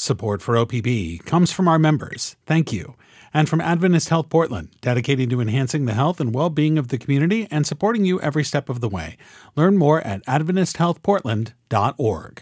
Support for OPB comes from our members. Thank you. And from Adventist Health Portland, dedicated to enhancing the health and well-being of the community and supporting you every step of the way. Learn more at adventisthealthportland.org.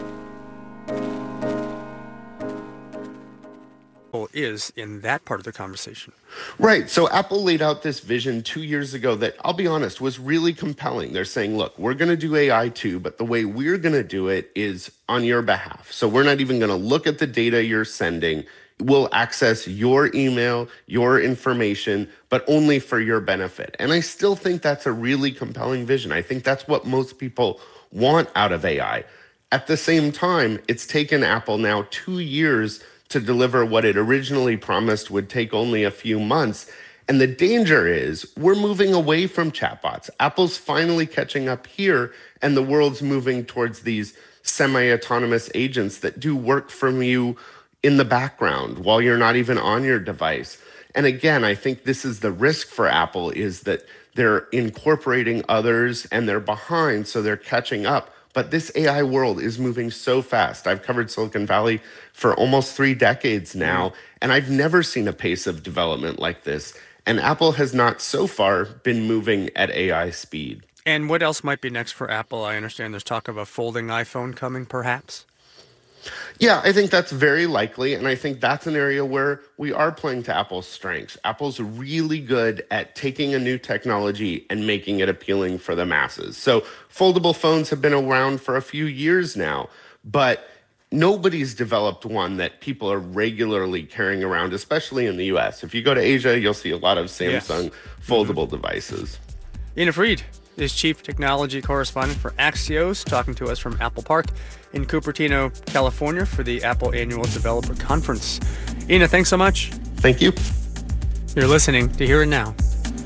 Is in that part of the conversation. Right. So Apple laid out this vision 2 years ago that, I'll be honest, was really compelling. They're saying, look, we're going to do AI too, but the way we're going to do it is on your behalf. So we're not even going to look at the data you're sending. We'll access your email, your information, but only for your benefit. And I still think that's a really compelling vision. I think that's what most people want out of AI. At the same time, it's taken Apple now 2 years to deliver what it originally promised would take only a few months. And the danger is we're moving away from chatbots. Apple's finally catching up here, and the world's moving towards these semi-autonomous agents that do work from you in the background while you're not even on your device. And again, I think this is the risk for Apple, is that they're incorporating others and they're behind, so they're catching up. But this AI world is moving so fast. I've covered Silicon Valley for almost 3 decades now, and I've never seen a pace of development like this. And Apple has not so far been moving at AI speed. And what else might be next for Apple? I understand there's talk of a folding iPhone coming, perhaps. Yeah, I think that's very likely, and I think that's an area where we are playing to Apple's strengths. Apple's really good at taking a new technology and making it appealing for the masses. So foldable phones have been around for a few years now, but nobody's developed one that people are regularly carrying around, especially in the US. If you go to Asia, you'll see a lot of Samsung foldable devices. Ina Fried is Chief Technology Correspondent for Axios, talking to us from Apple Park in Cupertino, California for the Apple Annual Developer Conference. Ina, thanks so much. Thank you. You're listening to Here and Now.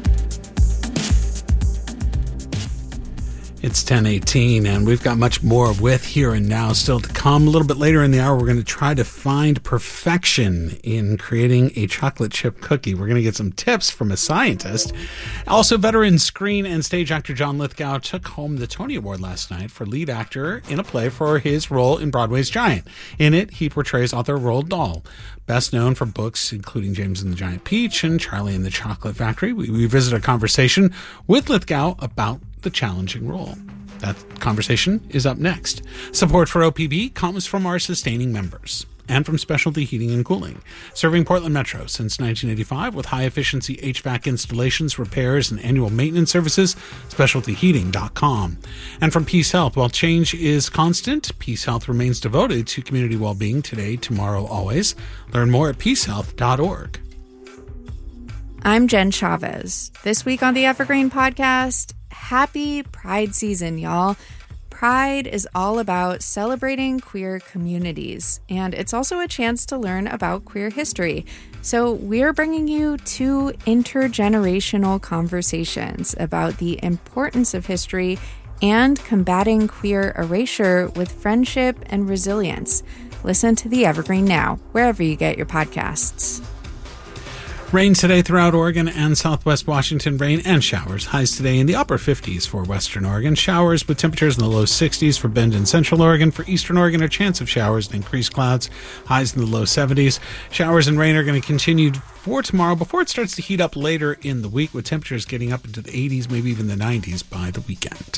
It's 10:18, and we've got much more with Here and Now still to come. A little bit later in the hour, we're going to try to find perfection in creating a chocolate chip cookie. We're going to get some tips from a scientist. Also, veteran screen and stage actor John Lithgow took home the Tony Award last night for lead actor in a play for his role in Broadway's Giant. In it, he portrays author Roald Dahl, best known for books including James and the Giant Peach and Charlie and the Chocolate Factory. We visit a conversation with Lithgow about the challenging role. That conversation is up next. Support for OPB comes from our sustaining members and from Specialty Heating and Cooling, serving Portland Metro since 1985 with high-efficiency HVAC installations, repairs, and annual maintenance services, specialtyheating.com. And from Peace Health, while change is constant, Peace Health remains devoted to community well-being today, tomorrow, always. Learn more at peacehealth.org. I'm Jen Chavez. This week on the Evergreen Podcast, happy Pride season, y'all. Pride is all about celebrating queer communities, and it's also a chance to learn about queer history. So we're bringing you 2 intergenerational conversations about the importance of history and combating queer erasure with friendship and resilience. Listen to the Evergreen now, wherever you get your podcasts. Rain today throughout Oregon and southwest Washington. Rain and showers. Highs today in the upper 50s for western Oregon. Showers with temperatures in the low 60s for Bend and central Oregon. For eastern Oregon, a chance of showers and increased clouds. Highs in the low 70s. Showers and rain are going to continue for tomorrow before it starts to heat up later in the week, with temperatures getting up into the 80s, maybe even the 90s by the weekend.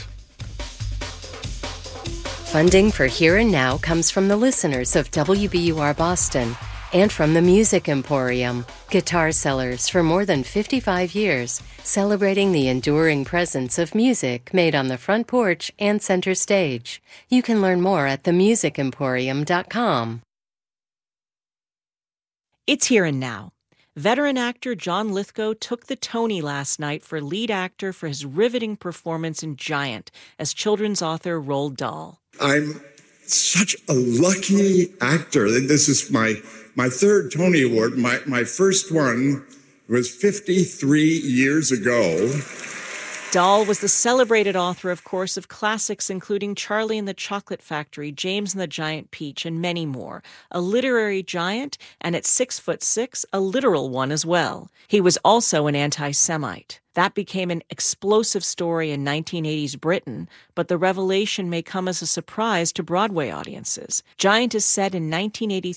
Funding for Here and Now comes from the listeners of WBUR Boston and from the Music Emporium, guitar sellers for more than 55 years, celebrating the enduring presence of music made on the front porch and center stage. You can learn more at themusicemporium.com. It's Here and Now. Veteran actor John Lithgow took the Tony last night for lead actor for his riveting performance in Giant as children's author Roald Dahl. I'm such a lucky actor. This is my 3rd Tony Award. My first one was 53 years ago. Dahl was the celebrated author, of course, of classics including Charlie and the Chocolate Factory, James and the Giant Peach, and many more. A literary giant, and at 6'6", a literal one as well. He was also an anti-Semite. That became an explosive story in 1980s Britain, but the revelation may come as a surprise to Broadway audiences. Giant is set in 1983